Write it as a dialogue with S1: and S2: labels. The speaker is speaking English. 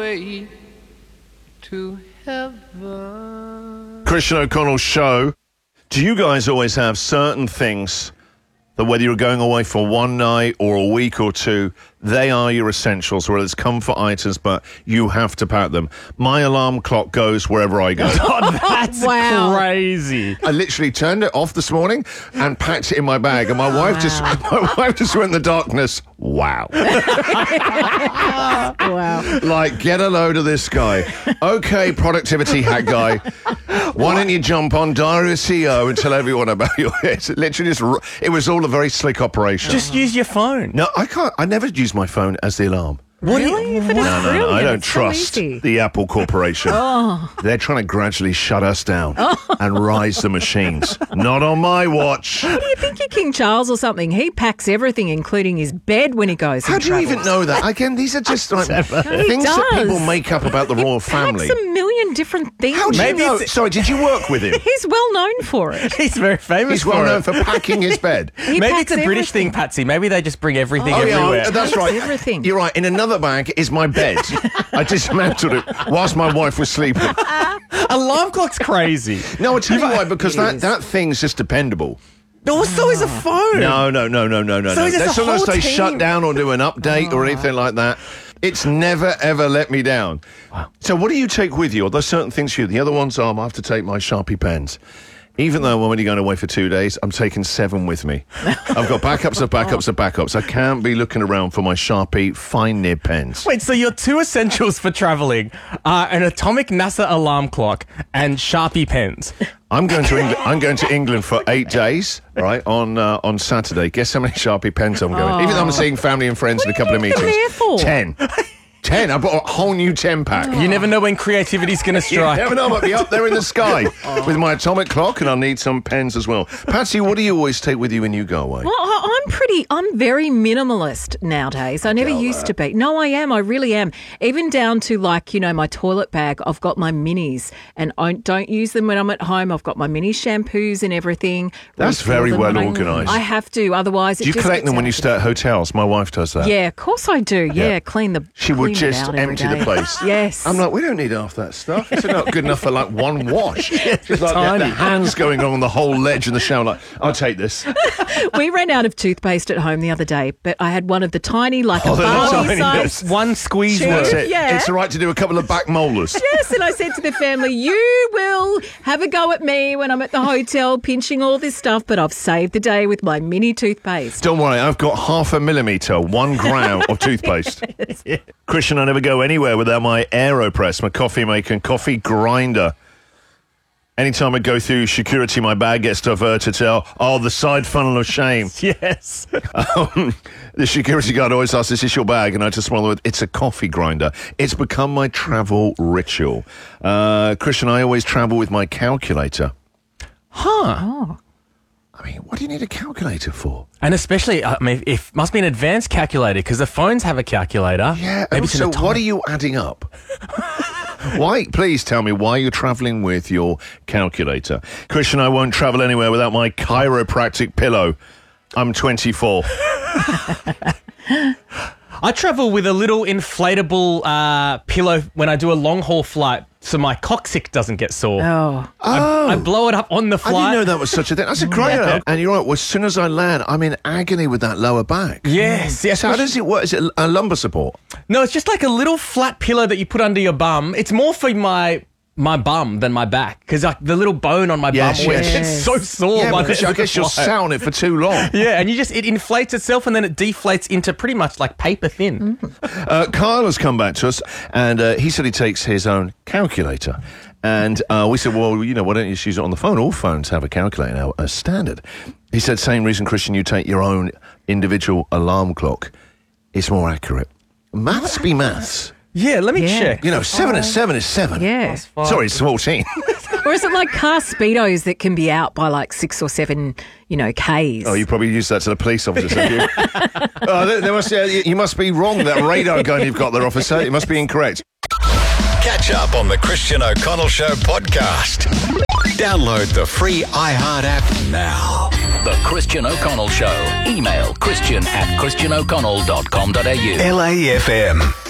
S1: way to heaven.
S2: Christian O'Connell's show. Do you guys always have certain things that whether you're going away for one night or a week or two, they are your essentials, whether it's comfort items, but you have to pack them? My alarm clock goes wherever I go.
S3: Oh, that's crazy.
S2: I literally turned it off this morning and packed it in my bag, and my wife just went in the darkness. Wow.
S4: Wow.
S2: Like, get a load of this guy. Okay, productivity hack guy. Why don't you jump on Diary of CEO and tell everyone about your... It literally just... It was all a very slick operation.
S3: Just use your phone.
S2: No, I can't. I never use my phone as the alarm.
S4: Really? But it's
S2: No,
S4: brilliant.
S2: I don't
S4: It's so
S2: trust
S4: easy.
S2: the Apple Corporation. They're trying to gradually shut us down and rise the machines. Not on my watch.
S4: What do you think of King Charles or something? He packs everything, including his bed, when he goes
S2: How
S4: and
S2: do you even
S4: travels.
S2: know that? Again, these are just like things that
S4: does.
S2: people make up about the royal family.
S4: Packs a million different things.
S2: How do you
S3: Maybe
S2: know?
S3: it's-
S2: Sorry, did you work with him?
S4: He's well known for it.
S3: He's very famous
S2: He's well
S3: for
S2: known
S3: it.
S2: for packing his bed.
S4: He
S3: Maybe
S4: packs
S3: it's a British
S4: everything.
S3: thing, Patsy. Maybe they just bring everything
S2: Oh,
S3: everywhere.
S2: yeah, that's right.
S4: Everything.
S2: You're right. In another bag is my bed. I dismantled it whilst my wife was sleeping.
S3: Alarm clock's crazy.
S2: No, I'll tell you why, because
S4: It is.
S2: that thing's just dependable.
S3: No, so is a phone.
S2: No.
S3: So is this a
S2: Sometimes
S3: whole
S2: they
S3: team?
S2: shut down or do an update or anything like that. It's never, ever let me down. Wow. So what do you take with you? Are there certain things for you? The other ones are, I have to take my Sharpie pens. Even though I'm only going away for 2 days, I'm taking 7 with me. I've got backups of backups of backups. I can't be looking around for my Sharpie fine nib pens.
S3: Wait, so your two essentials for travelling are an atomic NASA alarm clock and Sharpie pens.
S2: I'm going to England. I'm going to England for 8 days, right? On Saturday. Guess how many Sharpie pens I'm going? Even though I'm seeing family and friends in a couple of
S4: you
S2: meetings.
S4: there for?
S2: 10. 10. I bought a whole new 10 pack.
S3: You never know when creativity's going to
S2: You
S3: strike.
S2: never know, I might be up there in the sky with my atomic clock, and I'll need some pens as well. Patsy, what do you always take with you when you go away?
S4: Well, I'm very minimalist nowadays. I never used to be. No, I am. I really am. Even down to my toilet bag. I've got my minis and I don't use them when I'm at home. I've got my mini shampoos and everything.
S2: That's
S4: Refill
S2: very
S4: them
S2: well
S4: when
S2: organised.
S4: I have to. Otherwise,
S2: Do you collect them when you stay at hotels? My wife does that.
S4: Yeah, of course I do. Yeah, clean the.
S2: She would
S4: clean it
S2: just
S4: out every
S2: empty the
S4: day.
S2: place.
S4: Yes.
S2: I'm like, we don't need half that stuff. It's not good enough for like one wash. It's like
S3: tiny.
S2: the hands going on the whole ledge in the shower. Like, I'll take this.
S4: We ran out of toothpaste at home the other day, but I had one of the tiny, like a
S2: Oh, they're not
S4: Barbie
S2: tiny,
S4: size.
S3: One squeeze
S4: Sure.
S3: word.
S2: That's it.
S4: Yeah.
S2: It's all right to do a couple of back molars.
S4: Yes, and I said to the family, you will have a go at me when I'm at the hotel pinching all this stuff, but I've saved the day with my mini toothpaste.
S2: Don't worry, I've got 0.5 millimetre, 1 gram of toothpaste. Christian, I never go anywhere without my AeroPress, my coffee maker and coffee grinder. Anytime I go through security, my bag gets diverted to, the side funnel of shame.
S3: Yes.
S2: The security guard always asks, is this your bag? And I just smile with, it's a coffee grinder. It's become my travel ritual. Christian, I always travel with my calculator.
S3: Huh.
S2: I mean, what do you need a calculator for?
S3: And especially, it must be an advanced calculator because the phones have a calculator.
S2: Yeah,
S3: Maybe it's an
S2: so
S3: atomic-
S2: what are you adding up? Why? Please tell me why you're travelling with your calculator. Christian, I won't travel anywhere without my chiropractic pillow. I'm 24.
S3: I travel with a little inflatable pillow when I do a long haul flight so my coccyx doesn't get sore.
S4: Oh.
S3: I blow it up on the
S2: I
S3: flight.
S2: didn't know that was such a thing. That's a great idea. And you're right, well, as soon as I land, I'm in agony with that lower back.
S3: Yes.
S2: So how does it work? Is it a lumbar support?
S3: No, it's just like a little flat pillow that you put under your bum. It's more for my bum than my back because the little bone on my
S2: Yes,
S3: bum always
S2: yes.
S3: gets so sore.
S2: Yeah,
S3: by the
S2: because I
S3: end of the
S2: guess you're
S3: flight.
S2: sat on it for too long.
S3: Yeah, and it inflates itself and then it deflates into pretty much like paper thin.
S2: Kyle has come back to us, and he said he takes his own calculator. And we said, well, why don't you just use it on the phone? All phones have a calculator now, as standard. He said, same reason, Christian, you take your own individual alarm clock. It's more accurate. Maths be maths.
S3: Yeah, let me
S4: Yeah.
S3: check.
S2: 7 and 7 is 7.
S4: Yeah.
S2: Sorry, it's 14.
S4: Or is it like car speedos that can be out by like 6 or 7, Ks?
S2: Oh, you probably used that to the police officers, have you? They must, you must be wrong, that radar gun you've got there, officer. It must be incorrect.
S5: Catch up on the Christian O'Connell Show podcast. Download the free iHeart app now.
S6: The Christian O'Connell Show. Email christian@christianoconnell.com.au.
S5: LAFM.